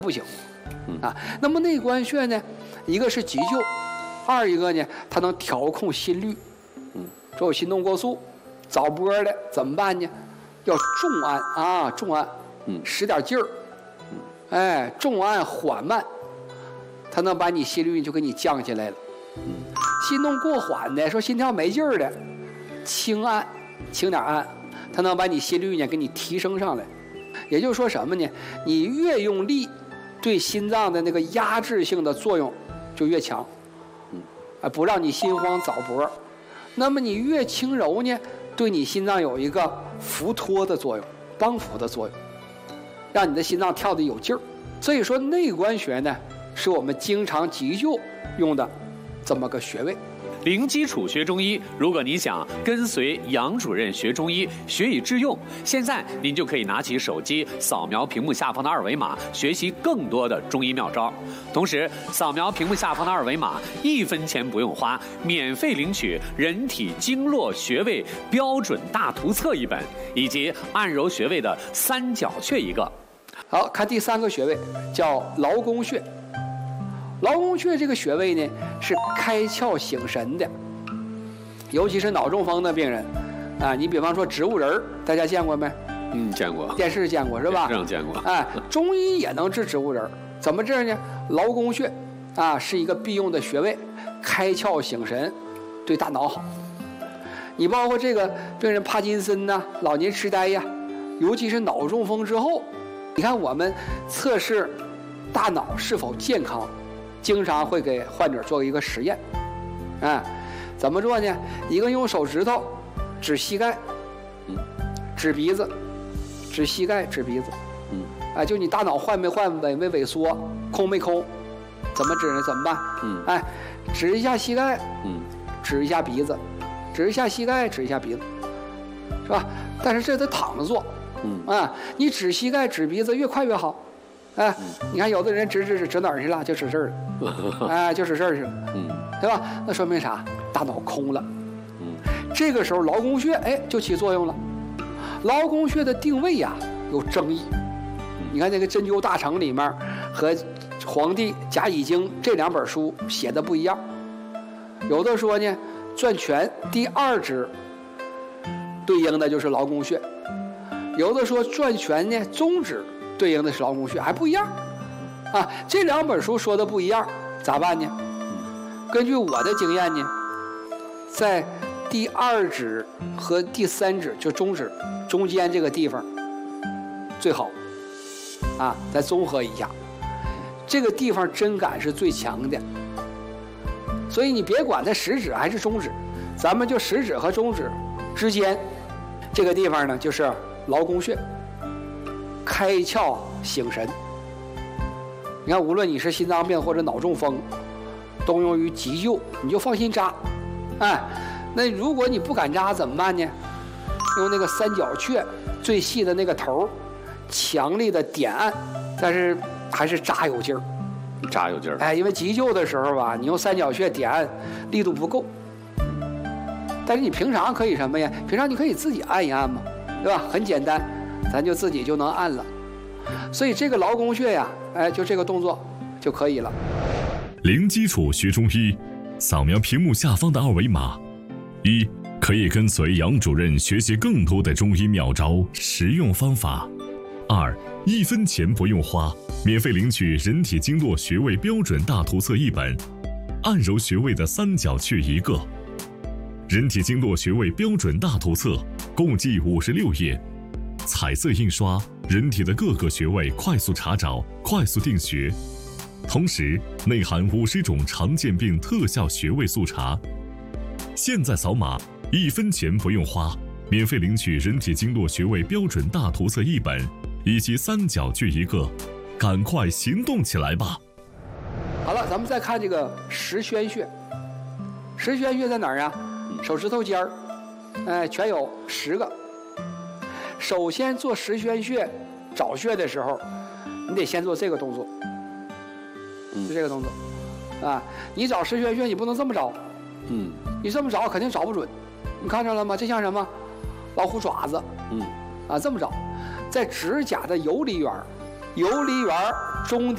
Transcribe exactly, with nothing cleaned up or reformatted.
不行，啊，那么内关穴呢，一个是急救，二一个呢，它能调控心率。嗯，说有心动过速、早搏的怎么办呢？要重按啊，重按，嗯，使点劲儿，嗯，哎，重按缓慢，它能把你心率就给你降下来了。嗯，心动过缓的，说心跳没劲儿的，轻按，轻点按，它能把你心率呢给你提升上来。也就是说什么呢？你越用力，对心脏的那个压制性的作用就越强，啊，不让你心慌早搏。那么你越轻柔呢，对你心脏有一个扶托的作用，帮扶的作用，让你的心脏跳得有劲儿。所以说内关穴呢，是我们经常急救用的这么个穴位。 零基础学中医，如果你想跟随杨主任学中医，学以致用，现在您就可以拿起手机扫描屏幕下方的二维码，学习更多的中医妙招。同时，扫描屏幕下方的二维码，一分钱不用花，免费领取《人体经络穴位标准大图册》一本，以及按揉穴位的三角穴一个。 好，看第三个穴位叫劳宫穴。劳宫穴这个穴位呢，是开窍醒神的，尤其是脑中风的病人，啊，你比方说植物人，大家见过没？ 嗯，见过， 电视见过是吧？ 电视上见过。 哎，中医也能治植物人，怎么治呢？劳宫穴，啊，是一个必用的穴位，开窍醒神，对大脑好。你包括这个病人帕金森呐、老年痴呆呀，尤其是脑中风之后，你看我们测试大脑是否健康。经常会给患者做一个实验，啊，怎么做呢？一个用手指头指膝盖，嗯，指鼻子，指膝盖，指鼻子，嗯，啊，就你大脑换没换，萎没萎缩，空没空，怎么指呢？怎么办？嗯，哎，指一下膝盖，嗯，指一下鼻子，指一下膝盖，指一下鼻子，是吧？但是这得躺着做，嗯，啊，你指膝盖、指鼻子越快越好。哎，你看有的人指指指指哪儿去了，就指这儿了，哎，就指这儿去了，嗯，对吧？那说明啥？大脑空了，嗯，这个时候劳宫穴哎就起作用了。劳宫穴的定位呀有争议，你看那个《针灸大成》里面和《黄帝甲乙经》这两本书写的不一样，有的说呢，转拳第二指对应的就是劳宫穴，有的说转拳呢中指。对应的是劳宫穴还不一样，啊，这两本书说的不一样，咋办呢？根据我的经验呢，在第二指和第三指，就中指中间这个地方最好，啊，再综合一下，这个地方针感是最强的，所以你别管它食指还是中指，咱们就食指和中指之间这个地方呢，就是劳宫穴。开窍醒神，你看，无论你是心脏病或者脑中风，都用于急救，你就放心扎。哎，那如果你不敢扎怎么办呢？用那个三角穴最细的那个头，强力的点按，但是还是扎有劲儿， 扎有劲儿。 哎，因为急救的时候吧，你用三角穴点按力度不够，但是你平常可以什么呀？平常你可以自己按一按嘛，对吧？很简单。咱就自己就能按了，所以这个劳宫穴呀，哎，就这个动作就可以了。 零基础学中医，扫描屏幕下方的二维码，一可以跟随杨主任学习更多的中医妙招、实用方法；二一分钱不用花，免费领取《人体经络穴位标准大图册》一本，按揉穴位的三角穴一个，《人体经络穴位标准大图册》共计五十六页。彩色印刷，人体的各个穴位快速查找、快速定穴，同时内含五十种常见病特效穴位速查。现在扫码，一分钱不用花，免费领取《人体经络穴位标准大图册》一本，以及三角穴一个，赶快行动起来吧！ 好了，咱们再看这个十宣穴。十宣穴在哪儿啊？手指头尖儿，哎，全有十个。首先做十宣穴找穴的时候，你得先做这个动作，就这个动作，啊，你找十宣穴你不能这么找，嗯，你这么找肯定找不准，你看着了吗？这像什么？老虎爪子，嗯，啊，这么找，在指甲的游离缘，游离缘中